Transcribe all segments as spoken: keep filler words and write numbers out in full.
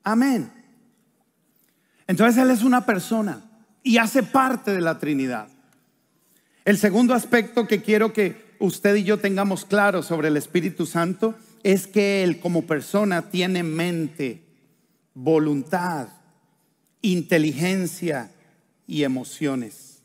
Amén. Entonces Él es una persona y hace parte de la Trinidad. El segundo aspecto que quiero que usted y yo tengamos claro sobre el Espíritu Santo es que Él como persona tiene mente, voluntad, inteligencia y emociones.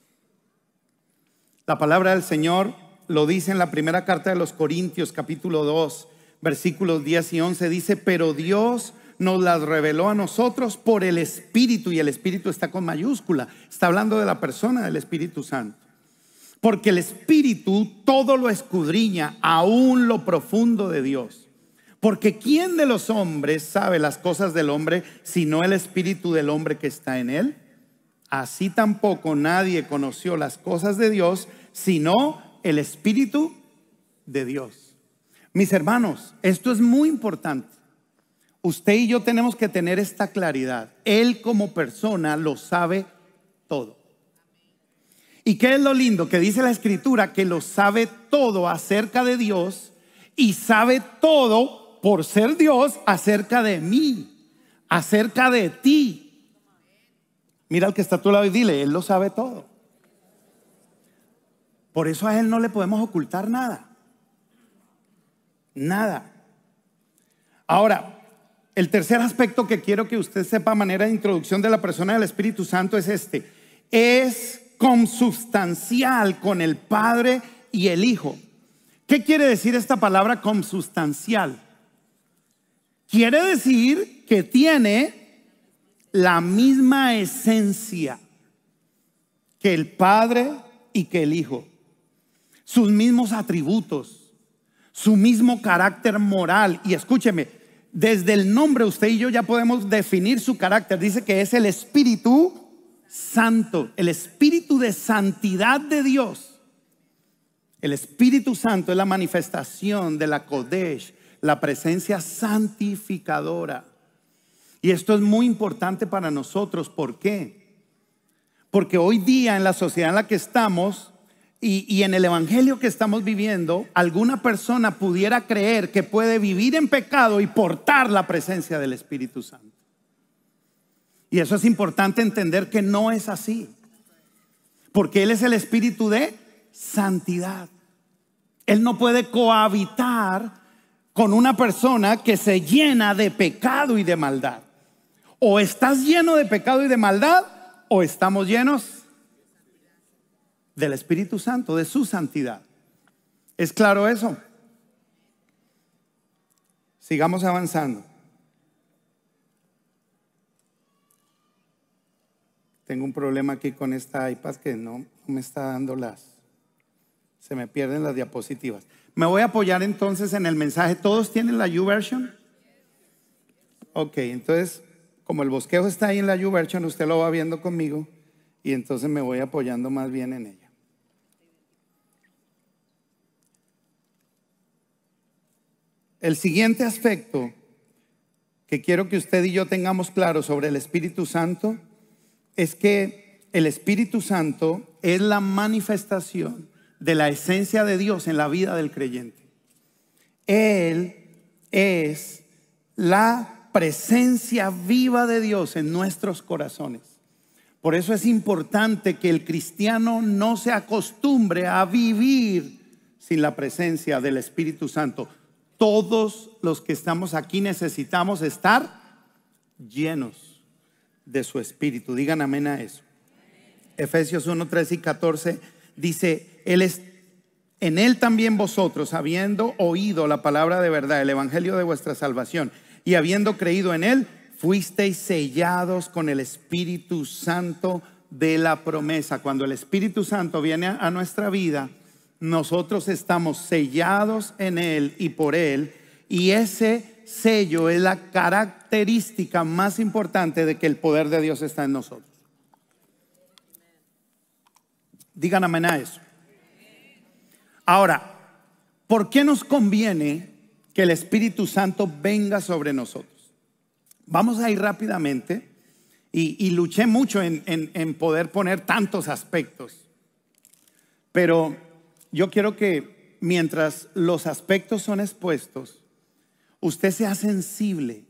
La palabra del Señor lo dice en la primera carta de los Corintios, capítulo dos, versículos diez y once. Dice: pero Dios nos las reveló a nosotros por el Espíritu, y el Espíritu está con mayúscula. Está hablando de la persona del Espíritu Santo. Porque el Espíritu todo lo escudriña, aún lo profundo de Dios. Porque ¿quién de los hombres sabe las cosas del hombre, sino el Espíritu del hombre que está en él? Así tampoco nadie conoció las cosas de Dios, sino el Espíritu de Dios. Mis hermanos, esto es muy importante. Usted y yo tenemos que tener esta claridad. Él como persona lo sabe todo. ¿Y qué es lo lindo? Que dice la Escritura que lo sabe todo acerca de Dios, y sabe todo por ser Dios acerca de mí, acerca de ti. Mira al que está a tu lado y dile: Él lo sabe todo. Por eso a Él no le podemos ocultar nada. Nada. Ahora, el tercer aspecto que quiero que usted sepa a manera de introducción de la persona del Espíritu Santo es este: es consubstancial con el Padre y el Hijo. ¿Qué quiere decir esta palabra consubstancial? Quiere decir que tiene la misma esencia que el Padre y que el Hijo, sus mismos atributos, su mismo carácter moral. Y escúcheme, desde el nombre usted y yo ya podemos definir su carácter. Dice que es el Espíritu Santo, el Espíritu de santidad de Dios. El Espíritu Santo es la manifestación de la Kodesh, la presencia santificadora. Y esto es muy importante para nosotros. ¿Por qué? Porque hoy día en la sociedad en la que estamos y, y en el evangelio que estamos viviendo, alguna persona pudiera creer que puede vivir en pecado y portar la presencia del Espíritu Santo. Y eso es importante entender que no es así, porque Él es el Espíritu de santidad. Él no puede cohabitar con una persona que se llena de pecado y de maldad. O estás lleno de pecado y de maldad, o estamos llenos del Espíritu Santo, de su santidad. ¿Es claro eso? Sigamos avanzando. Tengo un problema aquí con esta iPad que no, no me está dando las... Se me pierden las diapositivas. Me voy a apoyar entonces en el mensaje. ¿Todos tienen la YouVersion? Ok, entonces, como el bosquejo está ahí en la YouVersion, usted lo va viendo conmigo, y entonces me voy apoyando más bien en ella. El siguiente aspecto que quiero que usted y yo tengamos claro sobre el Espíritu Santo es que el Espíritu Santo es la manifestación de la esencia de Dios en la vida del creyente. Él es la presencia viva de Dios en nuestros corazones. Por eso es importante que el cristiano no se acostumbre a vivir sin la presencia del Espíritu Santo. Todos los que estamos aquí necesitamos estar llenos de su Espíritu. Digan amén a eso. Efesios uno, trece y catorce dice: Él es, en Él también vosotros, habiendo oído la palabra de verdad, el evangelio de vuestra salvación, y habiendo creído en Él, fuisteis sellados con el Espíritu Santo de la promesa. Cuando el Espíritu Santo viene a, a nuestra vida, nosotros estamos sellados en Él y por Él, y ese sello es la característica más importante de que el poder de Dios está en nosotros. Digan amén a eso. Ahora, ¿por qué nos conviene que el Espíritu Santo venga sobre nosotros? Vamos a ir rápidamente, y, y luché mucho en, en, en poder poner tantos aspectos, pero yo quiero que mientras los aspectos son expuestos, usted sea sensible